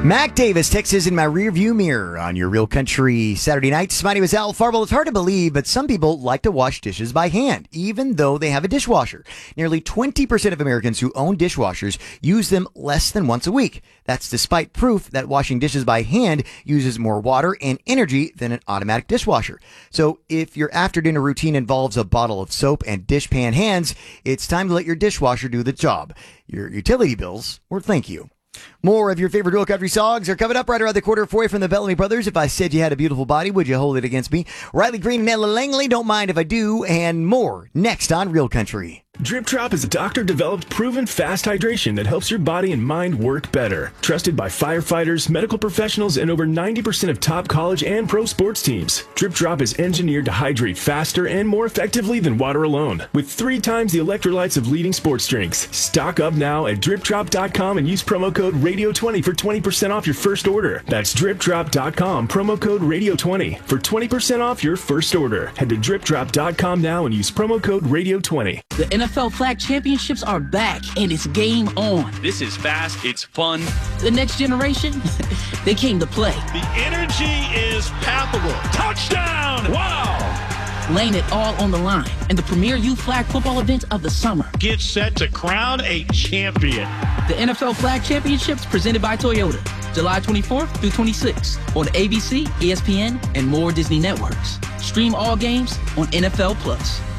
Mac Davis, Texas in my rearview mirror on your Real Country Saturday nights. My name is Al Farble. It's hard to believe, but some people like to wash dishes by hand, even though they have a dishwasher. Nearly 20% of Americans who own dishwashers use them less than once a week. That's despite proof that washing dishes by hand uses more water and energy than an automatic dishwasher. So if your after-dinner routine involves a bottle of soap and dishpan hands, it's time to let your dishwasher do the job. Your utility bills will thank you. More of your favorite Real Country songs are coming up right around the corner for you from the Bellamy Brothers. If I said you had a beautiful body, would you hold it against me? Riley Green and Ella Langley, don't mind if I do, and more next on Real Country. Drip Drop is a doctor-developed, proven fast hydration that helps your body and mind work better. Trusted by firefighters, medical professionals, and over 90% of top college and pro sports teams. Drip Drop is engineered to hydrate faster and more effectively than water alone, with 3 times the electrolytes of leading sports drinks. Stock up now at dripdrop.com and use promo code RADIO20 for 20% off your first order. That's dripdrop.com, promo code RADIO20 for 20% off your first order. Head to dripdrop.com now and use promo code RADIO20. The NFL Flag Championships are back, and it's game on. This is fast. It's fun. The next generation, they came to play. The energy is palpable. Touchdown! Wow! Laying it all on the line in the premier youth flag football event of the summer. Get set to crown a champion. The NFL Flag Championships presented by Toyota, July 24th through 26th on ABC, ESPN, and more Disney networks. Stream all games on NFL Plus.